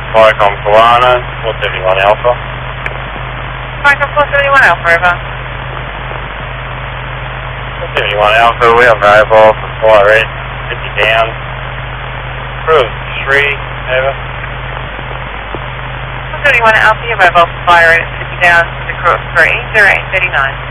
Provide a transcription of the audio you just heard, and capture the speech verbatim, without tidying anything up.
Viacom Kalana, four seventy-one Alpha. Viacom four seventy-one Alpha, over. four seventy-one Alpha, we have arrival for flight rate fifty down. Cruise three, over. four seventy-one Alpha, your mobile fire rate at fifty down to cross three, zero eight thirty-nine.